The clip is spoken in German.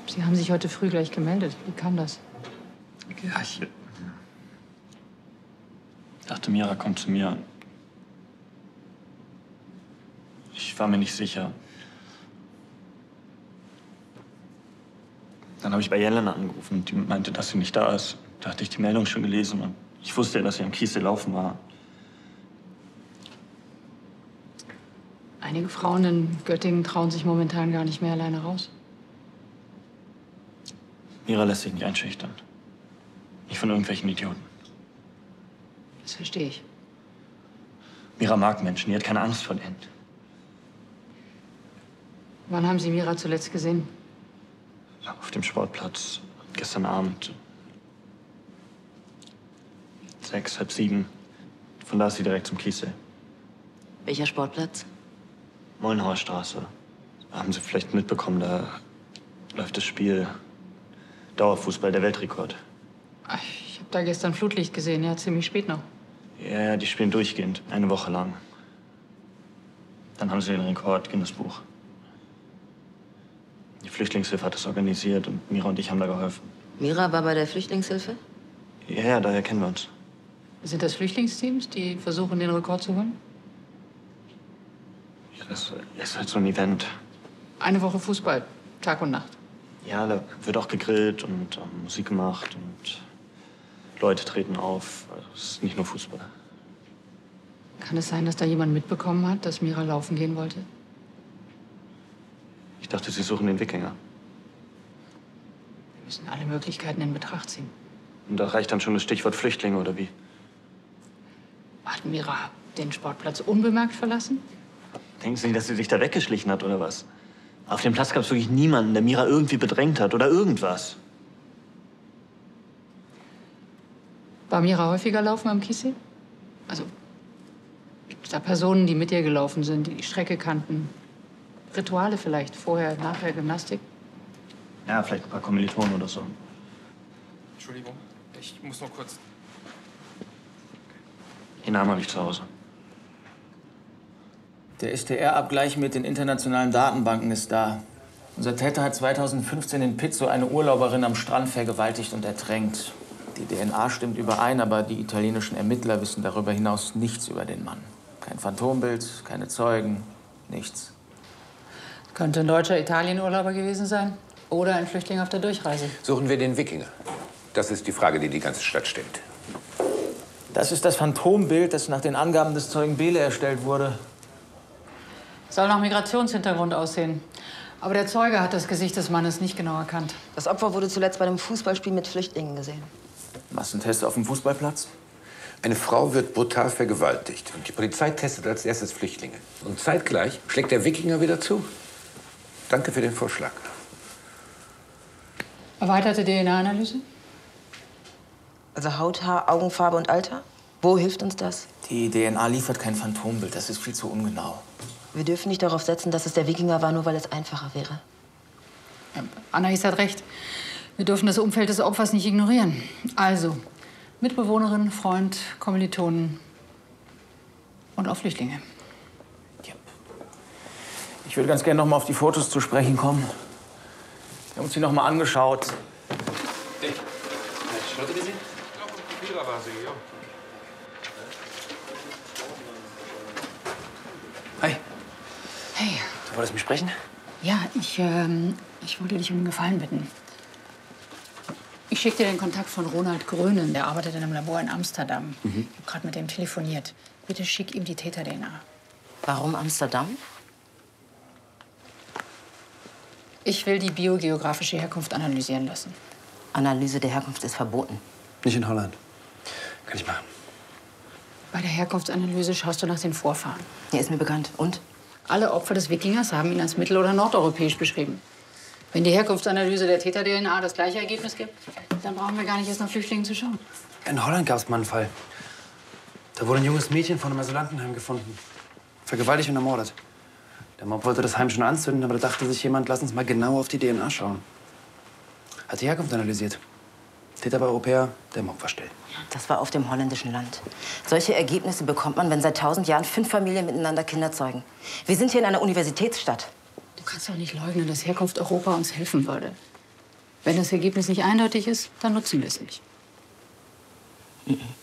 Sie haben sich heute früh gleich gemeldet. Wie kam das? Ja, ich dachte, Mira kommt zu mir. Ich war mir nicht sicher. Dann habe ich bei Jelena angerufen. Die meinte, dass sie nicht da ist. Da hatte ich die Meldung schon gelesen und ich wusste ja, dass sie am Kiesel laufen war. Einige Frauen in Göttingen trauen sich momentan gar nicht mehr alleine raus. Mira lässt sich nicht einschüchtern. Nicht von irgendwelchen Idioten. Das verstehe ich. Mira mag Menschen, die hat keine Angst vor denen. Wann haben Sie Mira zuletzt gesehen? Auf dem Sportplatz, gestern Abend. 6, halb 7. Von da ist sie direkt zum Kiesel. Welcher Sportplatz? Mollenhauer Straße. Haben Sie vielleicht mitbekommen, da läuft das Spiel Dauerfußball, der Weltrekord. Ach, ich habe da gestern Flutlicht gesehen, ja, ziemlich spät noch. Ja, die spielen durchgehend, eine Woche lang. Dann haben sie den Rekord, Guinness Buch. Die Flüchtlingshilfe hat das organisiert und Mira und ich haben da geholfen. Mira war bei der Flüchtlingshilfe? Ja, daher kennen wir uns. Sind das Flüchtlingsteams, die versuchen, den Rekord zu holen? Ja, das ist halt so ein Event. Eine Woche Fußball, Tag und Nacht. Ja, da wird auch gegrillt und Musik gemacht und Leute treten auf. Es ist nicht nur Fußball. Kann es sein, dass da jemand mitbekommen hat, dass Mira laufen gehen wollte? Ich dachte, Sie suchen den Wikinger. Wir müssen alle Möglichkeiten in Betracht ziehen. Und da reicht dann schon das Stichwort Flüchtlinge, oder wie? Hat Mira den Sportplatz unbemerkt verlassen? Denken Sie, dass sie sich da weggeschlichen hat, oder was? Auf dem Platz gab es wirklich niemanden, der Mira irgendwie bedrängt hat oder irgendwas. War Mira häufiger laufen am Kiesel? Also, gibt es da Personen, die mit ihr gelaufen sind, die die Strecke kannten? Rituale vielleicht, vorher, nachher Gymnastik? Ja, vielleicht ein paar Kommilitonen oder so. Entschuldigung, ich muss noch kurz. Den Namen habe ich zu Hause. Der STR-Abgleich mit den internationalen Datenbanken ist da. Unser Täter hat 2015 in Pizzo eine Urlauberin am Strand vergewaltigt und ertränkt. Die DNA stimmt überein, aber die italienischen Ermittler wissen darüber hinaus nichts über den Mann. Kein Phantombild, keine Zeugen, nichts. Könnte ein deutscher Italienurlauber gewesen sein oder ein Flüchtling auf der Durchreise. Suchen wir den Wikinger? Das ist die Frage, die die ganze Stadt stellt. Das ist das Phantombild, das nach den Angaben des Zeugen Bele erstellt wurde. Soll nach Migrationshintergrund aussehen. Aber der Zeuge hat das Gesicht des Mannes nicht genau erkannt. Das Opfer wurde zuletzt bei einem Fußballspiel mit Flüchtlingen gesehen. Massentest auf dem Fußballplatz? Eine Frau wird brutal vergewaltigt und die Polizei testet als erstes Flüchtlinge. Und zeitgleich schlägt der Wikinger wieder zu. Danke für den Vorschlag. Erweiterte DNA-Analyse? Also Hauthaar, Augenfarbe und Alter? Wo hilft uns das? Die DNA liefert kein Phantombild, das ist viel zu ungenau. Wir dürfen nicht darauf setzen, dass es der Wikinger war, nur weil es einfacher wäre. Ja, Anais hat recht. Wir dürfen das Umfeld des Opfers nicht ignorieren. Also, Mitbewohnerin, Freund, Kommilitonen und auch Flüchtlinge. Ja. Ich würde ganz gerne noch mal auf die Fotos zu sprechen kommen. Wir haben uns die noch mal angeschaut. Hey, schaut ihr gesehen? Ich glaube, Mira war sie, ja. Hi. Hey. Du wolltest mich sprechen? Ja, ich wollte dich um einen Gefallen bitten. Ich schicke dir den Kontakt von Ronald Grönen, der arbeitet in einem Labor in Amsterdam. Ich habe gerade mit dem telefoniert. Bitte schick ihm die Täter-DNA. Warum Amsterdam? Ich will die biogeografische Herkunft analysieren lassen. Analyse der Herkunft ist verboten. Nicht in Holland. Kann ich machen. Bei der Herkunftsanalyse schaust du nach den Vorfahren. Der ist mir bekannt. Und? Alle Opfer des Wikingers haben ihn als mittel- oder nordeuropäisch beschrieben. Wenn die Herkunftsanalyse der Täter-DNA das gleiche Ergebnis gibt, dann brauchen wir gar nicht erst nach Flüchtlingen zu schauen. In Holland gab es mal einen Fall. Da wurde ein junges Mädchen von einem Asylantenheim gefunden. Vergewaltigt und ermordet. Der Mob wollte das Heim schon anzünden, aber da dachte sich jemand, lass uns mal genau auf die DNA schauen. Hat die Herkunft analysiert. Täter war Europäer, der Mob war still. Das war auf dem holländischen Land. Solche Ergebnisse bekommt man, wenn seit 1000 Jahren 5 Familien miteinander Kinder zeugen. Wir sind hier in einer Universitätsstadt. Du kannst doch nicht leugnen, dass Herkunft Europa uns helfen würde. Wenn das Ergebnis nicht eindeutig ist, dann nutzen wir es nicht.